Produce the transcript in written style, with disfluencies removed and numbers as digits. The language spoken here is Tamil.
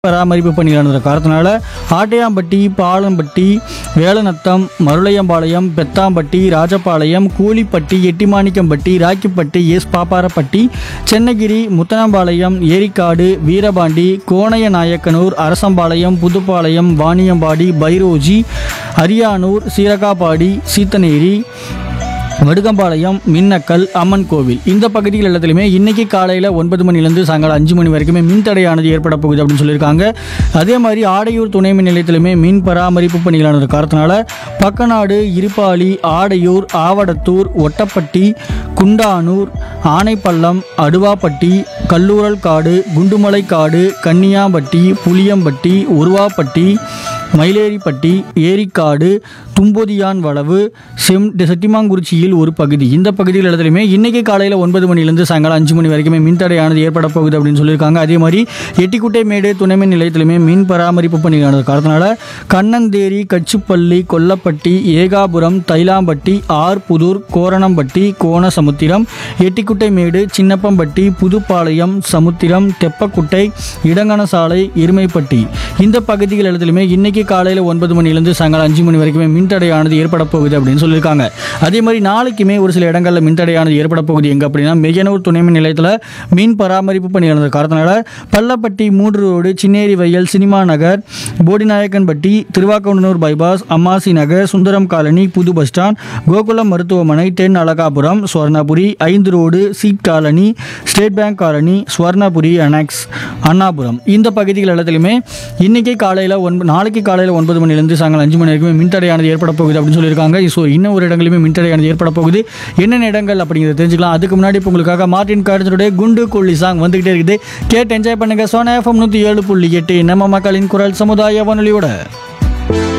பராமரிப்பு பணிகள் காரணத்தினால ஆட்டையாம்பட்டி, பாலம்பட்டி, வேலநத்தம், மருளையம்பாளையம், பெத்தாம்பட்டி, ராஜபாளையம், கூலிப்பட்டி, எட்டிமாணிக்கம்பட்டி, ராக்கிப்பட்டி, பாப்பாரப்பட்டி, சென்னகிரி, முத்தனம்பாளையம், ஏரிக்காடு, வீரபாண்டி, கோணையநாயக்கனூர், அரசம்பாளையம், புதுப்பாளையம், வாணியம்பாடி, பைரோஜி, அரியானூர், சீரகாபாடி, சீத்தனேரி, வடுகம்பாளையம், மின்னக்கல், அம்மன் கோவில் இந்த பகுதிகள் எல்லாத்துலையுமே இன்னைக்கு காலையில் 9 மணிலேருந்து சாயங்காலம் 5 மணி வரைக்குமே மின்தடையானது ஏற்பட போகுது அப்படின்னு சொல்லியிருக்காங்க. அதே மாதிரி ஆடையூர் துணை மின் நிலையத்திலுமே மின் பராமரிப்பு பணிகளானது காரணத்தினால பக்கநாடு, இருப்பாளி, ஆடையூர், ஆவடத்தூர், ஒட்டப்பட்டி, குண்டானூர், ஆனைப்பள்ளம், அடுவாப்பட்டி, கல்லூரல் காடு, குண்டுமலை காடு, கன்னியாம்பட்டி, புளியம்பட்டி, உருவாப்பட்டி, மயிலேரிப்பட்டி, ஏரிக்காடு, தும்பொதியான் வளவு, செட்டிமாங்குறிச்சியில் ஒரு பகுதி இந்த பகுதிகள் இடத்துலையுமே இன்னைக்கு காலையில் 9 மணிலேருந்து சாயங்காலம் 5 மணி வரைக்குமே மின்தடையானது ஏற்பட போகுது அப்படின்னு சொல்லியிருக்காங்க. அதே மாதிரி எட்டிக்குட்டைமேடு துணைமின் நிலையத்திலுமே மின் பராமரிப்பு பணிகளானது காரணத்தினால கண்ணந்தேரி, கச்சுப்பள்ளி, கொல்லப்பட்டி, ஏகாபுரம், தைலாம்பட்டி, ஆர்புதூர், கோரணம்பட்டி, கோணசமுத்திரம், எட்டிக்குட்டைமேடு, சின்னப்பம்பட்டி, புதுப்பாளையம், சமுத்திரம், தெப்பக்குட்டை, இடங்கணசாலை, இருமைப்பட்டி இந்த பகுதிகள் இடத்துலையுமே இன்னைக்கு காலையில் 9 மணிலேருந்து சாயங்காலம் 5 மணி வரைக்குமே மின்தடையானது ஏற்பட போகுது அப்படின்னு சொல்லியிருக்காங்க. அதே மாதிரி நாளைக்குமே ஒரு சில இடங்களில் மின்தடையானது ஏற்பட போகுது எங்கே அப்படின்னா மெய்யனூர் துணைமின் நிலையத்தில் மின் பராமரிப்பு பணியானது காரணத்தினால பள்ளப்பட்டி, 3 ரோடு, சின்னேரி வயல், சினிமா நகர், போடிநாயக்கன்பட்டி, திருவாக்கவுண்டனூர் பைபாஸ், அம்மாசி நகர், சுந்தரம் காலனி, புது பஸ் ஸ்டாண்ட், கோகுலம் மருத்துவமனை, தென் Alagapuram, Swarnapuri, 5 road, seat colony, state bank colony, Swarnapuri, annexe, Annapuram இந்த பகுதிகள் எல்லாத்துலையுமே இன்னைக்கு நாளைக்கு காலையில் 9 மணிலேருந்து சாயங்காலம் 5 மணி வரைக்கும் மின்தடையானது ஏற்பட போகுது அப்படின்னு சொல்லியிருக்காங்க. ஸோ இன்னும் ஒரு இடங்களிலுமே மின்தடையானது ஏற்பட போகுது. என்னென்ன இடங்கள் அப்படிங்கிறத தெரிஞ்சுக்கலாம். அதுக்கு முன்னாடி இப்போ உங்களுக்காக மார்டின் கார்டனுடைய குண்டு கொள்ளி சாங் வந்துகிட்டே இருக்குது. கேட்டு என்ஜாய் பண்ணுங்க. சோனா FM 107.8 நம்ம மக்களின் குரல் சமுதாய வானொலியோட